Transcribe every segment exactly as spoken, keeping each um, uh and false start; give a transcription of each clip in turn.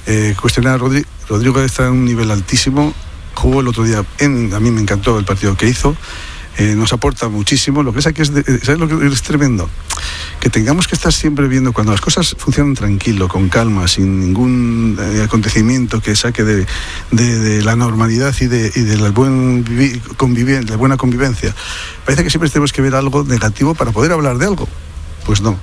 eh, cuestionar a Rodri. Rodrigo está en un nivel altísimo, jugó el otro día, en, a mí me encantó el partido que hizo, eh, nos aporta muchísimo. Lo que es aquí es, de, ¿sabes lo que es tremendo? Que tengamos que estar siempre viendo cuando las cosas funcionan tranquilo, con calma, sin ningún eh, acontecimiento que saque de, de, de la normalidad y de, y de la, buen conviven, la buena convivencia. Parece que siempre tenemos que ver algo negativo para poder hablar de algo. Pues no.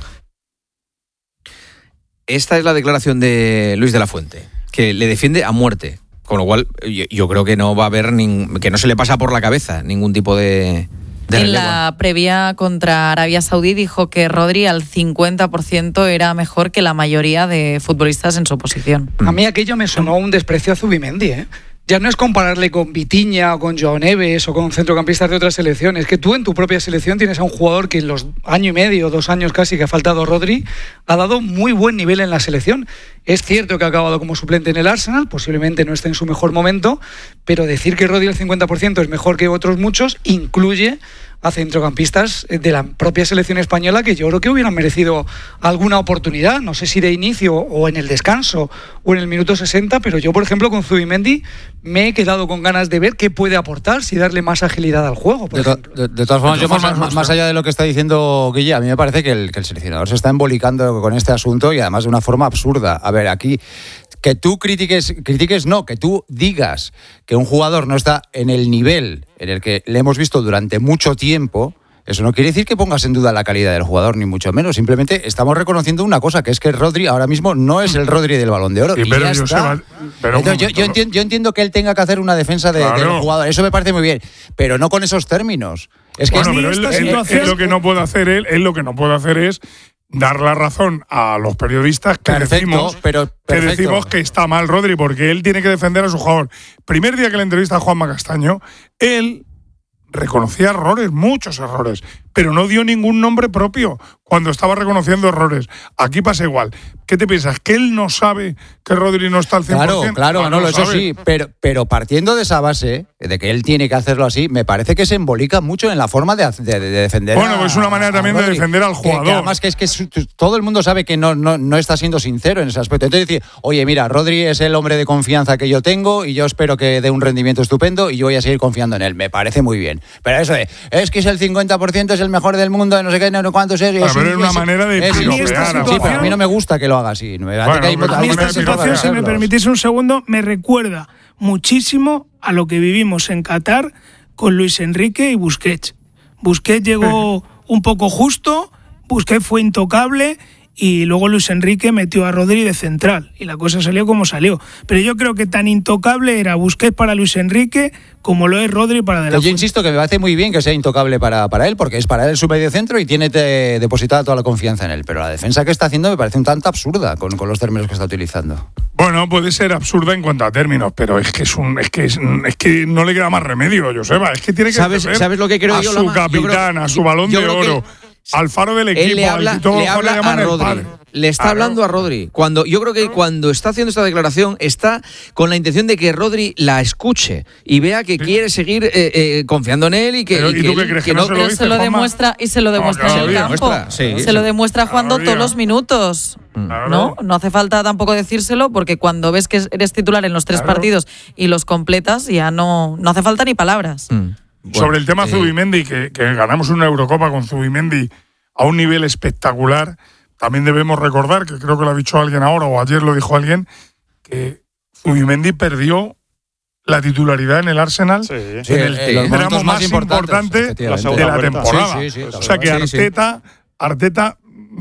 Esta es la declaración de Luis de la Fuente, que le defiende a muerte. Con lo cual, yo, yo creo que no va a haber, nin, que no se le pasa por la cabeza ningún tipo de... de en la previa contra Arabia Saudí dijo que Rodri al cincuenta por ciento era mejor que la mayoría de futbolistas en su posición. A mí aquello me sonó un desprecio a Zubimendi, ¿eh? Ya no es compararle con Vitinha o con Joao Neves o con centrocampistas de otras selecciones, es que tú en tu propia selección tienes a un jugador que en los año y medio, dos años casi que ha faltado Rodri, ha dado muy buen nivel en la selección. Es cierto que ha acabado como suplente en el Arsenal, posiblemente no esté en su mejor momento, pero decir que Rodri al cincuenta por ciento es mejor que otros muchos incluye a centrocampistas de la propia selección española que yo creo que hubieran merecido alguna oportunidad, no sé si de inicio o en el descanso o en el minuto sesenta, pero yo por ejemplo con Zubimendi me he quedado con ganas de ver qué puede aportar, si darle más agilidad al juego, por de, ejemplo. De, de todas formas, de todas yo formas más, más allá de lo que está diciendo Guille, a mí me parece que el, que el seleccionador se está embolicando con este asunto y además de una forma absurda. A ver, aquí que tú critiques, critiques no, que tú digas que un jugador no está en el nivel en el que le hemos visto durante mucho tiempo, eso no quiere decir que pongas en duda la calidad del jugador, ni mucho menos. Simplemente estamos reconociendo una cosa, que es que Rodri ahora mismo no es el Rodri del Balón de Oro. Sí, y pero ya yo, está. sé, pero Entonces, yo, yo, entiendo, yo entiendo que él tenga que hacer una defensa de, claro. del jugador. Eso me parece muy bien, pero no con esos términos. Es que bueno, es, pero él, él, situación... él lo que no puede hacer él, él lo que no puede hacer es dar la razón a los periodistas que, perfecto, decimos, pero, que decimos que está mal Rodri, porque él tiene que defender a su jugador. Primer día que le entrevista a Juanma Castaño, él reconocía errores, muchos errores, pero no dio ningún nombre propio cuando estaba reconociendo errores. Aquí pasa igual. ¿Qué te piensas? ¿Que él no sabe que Rodri no está al cien por ciento? Claro, claro, no, no, no eso sabe. sí, pero, pero partiendo de esa base, de que él tiene que hacerlo así, me parece que se embolica mucho en la forma de, de, de defender Bueno, a, pues es una manera también de defender al jugador. Que, que además que es que su, todo el mundo sabe que no, no, no está siendo sincero en ese aspecto. Entonces decir, oye, mira, Rodri es el hombre de confianza que yo tengo y yo espero que dé un rendimiento estupendo y yo voy a seguir confiando en él. Me parece muy bien. Pero eso de, es que es el cincuenta por ciento, es el mejor del mundo, no sé qué, no sé cuántos es. Claro, pero es una manera de piropear. Sí, pero a mí no me gusta que lo haga así. Me bueno, que hay, a mí esta situación, si me permitís un segundo, me recuerda muchísimo a lo que vivimos en Qatar con Luis Enrique y Busquets. Busquets llegó un poco justo, Busquets fue intocable y luego Luis Enrique metió a Rodri de central y la cosa salió como salió. Pero yo creo que tan intocable era Busquets para Luis Enrique como lo es Rodri para De La Fuente. Yo insisto que me parece muy bien que sea intocable para, para él, porque es para él su medio centro y tiene te, depositada toda la confianza en él. Pero la defensa que está haciendo me parece un tanto absurda con, con los términos que está utilizando. Bueno, puede ser absurda en cuanto a términos, pero es que es un, es que es, es que no le queda más remedio, Joseba. Es que tiene que ¿Sabes, ¿sabes lo que creo a yo, su Lama? capitán, creo, a su balón de oro. Al faro del equipo, él le habla, al le habla le a Rodri. Le está claro. hablando a Rodri. Cuando, yo creo que cuando está haciendo esta declaración está con la intención de que Rodri la escuche y vea que sí. quiere seguir eh, eh, confiando en él y que, pero, y ¿y que, tú qué él, crees, que que no, no se lo, pero dice, se lo Juanma? demuestra y se lo demuestra no, en el campo. Demuestra, sí, se sí. lo demuestra jugando todos los minutos. Claro. No, no hace falta tampoco decírselo porque cuando ves que eres titular en los tres claro. partidos y los completas ya no, no hace falta ni palabras. Mm. Bueno, sobre el tema eh... Zubimendi, que, que ganamos una Eurocopa con Zubimendi a un nivel espectacular. También debemos recordar, que creo que lo ha dicho alguien ahora o ayer lo dijo alguien, que Zubimendi perdió la titularidad en el Arsenal sí, sí, en el eh, tramo más importante de la temporada. Sí, sí, sí, o sea que Arteta, Arteta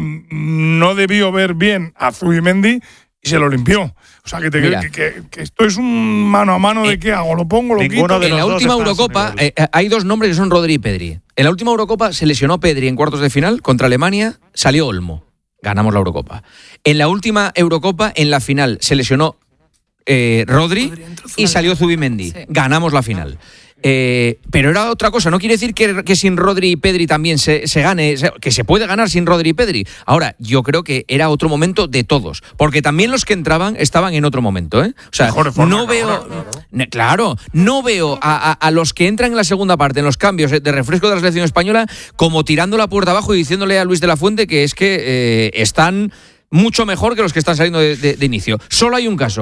no debió ver bien a Zubimendi y se lo limpió. O sea, que, te, que, que, que esto es un mano a mano de eh, qué hago, lo pongo, lo quito. En la última Eurocopa eh, hay dos nombres que son Rodri y Pedri. En la última Eurocopa se lesionó Pedri en cuartos de final contra Alemania, salió Olmo. Ganamos la Eurocopa. En la última Eurocopa, en la final, se lesionó eh, Rodri y salió Zubimendi. Sí. Ganamos la final. Eh, pero era otra cosa, no quiere decir que, que sin Rodri y Pedri también se, se gane, se, que se puede ganar sin Rodri y Pedri. Ahora, yo creo que era otro momento de todos, porque también los que entraban estaban en otro momento, ¿eh? O sea, forma, no veo, ahora, claro. Ne, claro, no veo a, a, a los que entran en la segunda parte, en los cambios de refresco de la selección española, como tirando la puerta abajo y diciéndole a Luis de la Fuente que es que eh, están mucho mejor que los que están saliendo de, de, de inicio. Solo hay un caso.